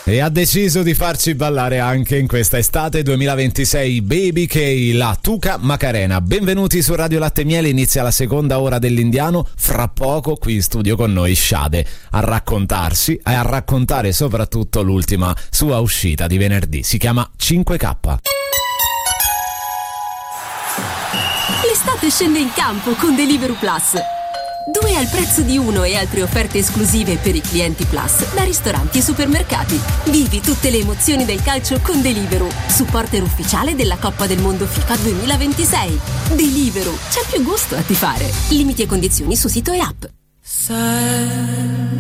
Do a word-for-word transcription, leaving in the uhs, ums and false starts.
E ha deciso di farci ballare anche in questa estate duemilaventisei Baby K, la Tuca Macarena. Benvenuti su Radio Latte e Miele, inizia la seconda ora dell'Indiano. Fra poco qui in studio con noi Shade a raccontarsi e a raccontare soprattutto l'ultima sua uscita di venerdì. Si chiama cinque K. L'estate scende in campo con Deliveroo Plus. Due al prezzo di uno e altre offerte esclusive per i clienti Plus da ristoranti e supermercati. Vivi tutte le emozioni del calcio con Deliveroo, supporter ufficiale della Coppa del Mondo FIFA duemilaventisei. Deliveroo, c'è più gusto a tifare. Limiti e condizioni su sito e app. Sad